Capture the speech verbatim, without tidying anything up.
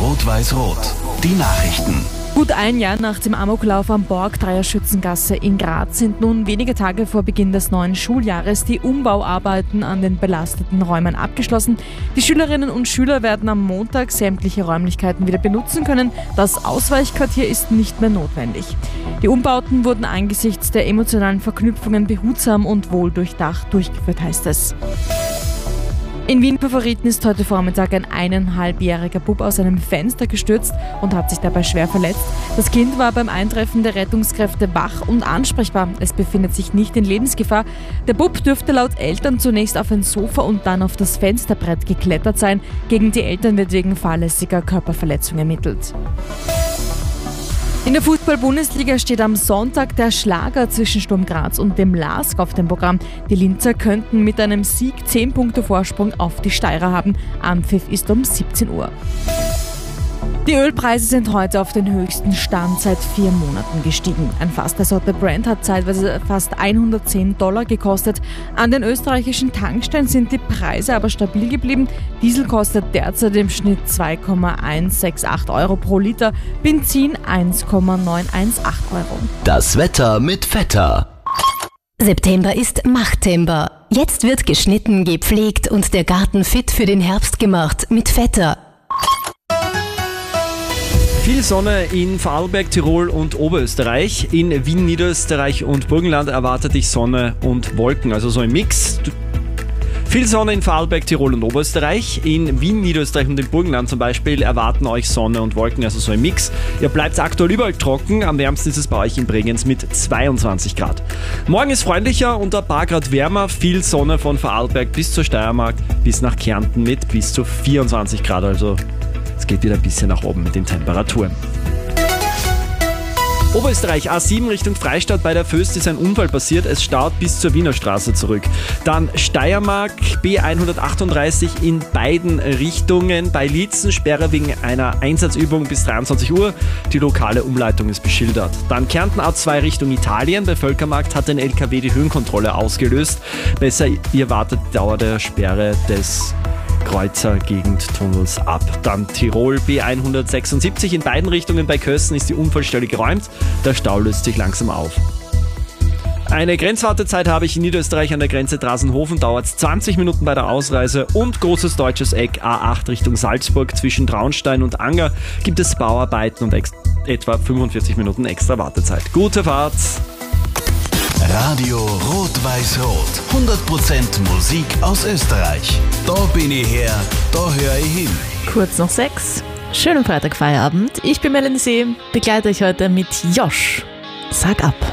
Rot-Weiß-Rot. Die Nachrichten. Gut ein Jahr nach dem Amoklauf am Borgdreier Schützengasse in Graz sind nun wenige Tage vor Beginn des neuen Schuljahres die Umbauarbeiten an den belasteten Räumen abgeschlossen. Die Schülerinnen und Schüler werden am Montag sämtliche Räumlichkeiten wieder benutzen können. Das Ausweichquartier ist nicht mehr notwendig. Die Umbauten wurden angesichts der emotionalen Verknüpfungen behutsam und wohldurchdacht durchgeführt, heißt es. In Wien-Favoriten ist heute Vormittag ein eineinhalbjähriger Bub aus einem Fenster gestürzt und hat sich dabei schwer verletzt. Das Kind war beim Eintreffen der Rettungskräfte wach und ansprechbar. Es befindet sich nicht in Lebensgefahr. Der Bub dürfte laut Eltern zunächst auf ein Sofa und dann auf das Fensterbrett geklettert sein. Gegen die Eltern wird wegen fahrlässiger Körperverletzung ermittelt. In der Fußball-Bundesliga steht am Sonntag der Schlager zwischen Sturm Graz und dem LASK auf dem Programm. Die Linzer könnten mit einem Sieg zehn Punkte Vorsprung auf die Steirer haben. Anpfiff ist um siebzehn Uhr. Die Ölpreise sind heute auf den höchsten Stand seit vier Monaten gestiegen. Ein Fass der Sorte Brent hat zeitweise fast hundertzehn Dollar gekostet. An den österreichischen Tankstellen sind die Preise aber stabil geblieben. Diesel kostet derzeit im Schnitt zwei Komma hundertachtundsechzig Euro pro Liter, Benzin eins Komma neunhundertachtzehn Euro. Das Wetter mit Vetter. September ist Machttember. Jetzt wird geschnitten, gepflegt und der Garten fit für den Herbst gemacht mit Vetter. Viel Sonne in Vorarlberg, Tirol und Oberösterreich. In Wien, Niederösterreich und Burgenland erwartet dich Sonne und Wolken, also so ein Mix. Viel Sonne in Vorarlberg, Tirol und Oberösterreich. In Wien, Niederösterreich und im Burgenland zum Beispiel erwarten euch Sonne und Wolken, also so ein Mix. Ihr bleibt aktuell überall trocken. Am wärmsten ist es bei euch in Bregenz mit zweiundzwanzig Grad. Morgen ist freundlicher und ein paar Grad wärmer. Viel Sonne von Vorarlberg bis zur Steiermark bis nach Kärnten mit bis zu vierundzwanzig Grad, also es geht wieder ein bisschen nach oben mit den Temperaturen. Oberösterreich A sieben Richtung Freistadt bei der Föst ist ein Unfall passiert. Es staut bis zur Wiener Straße zurück. Dann Steiermark B hundertachtunddreißig in beiden Richtungen. Bei Lietzen Sperre wegen einer Einsatzübung bis dreiundzwanzig Uhr. Die lokale Umleitung ist beschildert. Dann Kärnten A zwei Richtung Italien. Bei Völkermarkt hat ein L K W die Höhenkontrolle ausgelöst. Besser ihr wartet die Dauer der Sperre des Kreuzer-Gegend-Tunnels ab. Dann Tirol B hundertsechsundsiebzig in beiden Richtungen bei Kössen ist die Unfallstelle geräumt. Der Stau löst sich langsam auf. Eine Grenzwartezeit habe ich in Niederösterreich an der Grenze Drasenhofen, dauert zwanzig Minuten bei der Ausreise und großes deutsches Eck A acht Richtung Salzburg zwischen Traunstein und Anger gibt es Bauarbeiten und ex- etwa fünfundvierzig Minuten extra Wartezeit. Gute Fahrt! Radio Rot-Weiß-Rot. hundert Prozent Musik aus Österreich. Da bin ich her, da höre ich hin. Kurz nach sechs. Schönen Freitagfeierabend. Ich bin Melanie See, begleite euch heute mit Josh. Sag ab.